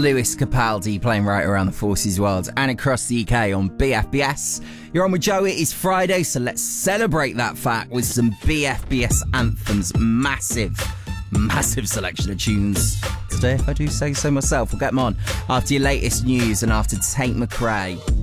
Lewis Capaldi playing right around the Forces world and across the UK on BFBS. You're on with Joe. It is Friday, so let's celebrate that fact with some BFBS anthems. Massive selection of tunes today, if I do say so myself. We'll get them on after your latest news and after Tate McRae.